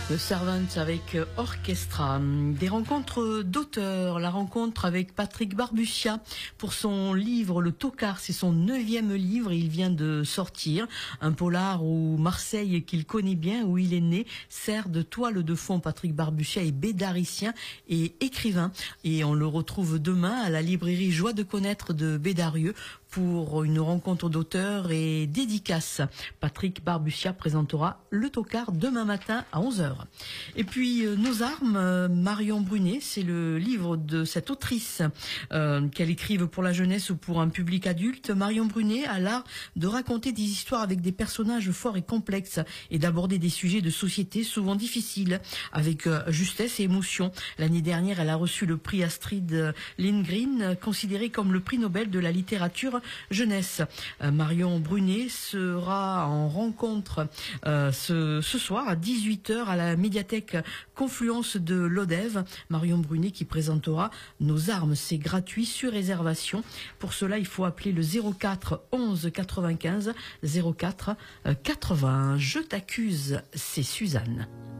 The Servants avec Orchestra. Des rencontres d'auteurs. La rencontre avec Patrick Barbutia pour son livre Le Tocard. C'est son 9e livre et il vient de sortir. Un polar où Marseille, qu'il connaît bien, où il est né, sert de toile de fond. Patrick Barbutia est bédaricien et écrivain. Et on le retrouve demain à la librairie Joie de connaître de Bédarieux pour une rencontre d'auteurs et dédicace. Patrick Barbutia présentera Le Tocard demain matin à 11h. Et puis Nos armes, Marion Brunet, c'est le livre de cette autrice, qu'elle écrive pour la jeunesse ou pour un public adulte. Marion Brunet a l'art de raconter des histoires avec des personnages forts et complexes et d'aborder des sujets de société souvent difficiles avec justesse et émotion. L'année dernière, elle a reçu le prix Astrid Lindgren, considéré comme le prix Nobel de la littérature jeunesse. Marion Brunet sera en rencontre ce soir à 18h à la médiathèque Confluence de l'Odève. Marion Brunet qui présentera Nos armes, c'est gratuit sur réservation. Pour cela, il faut appeler le 04 11 95 04 80. Je t'accuse, c'est Suzanne.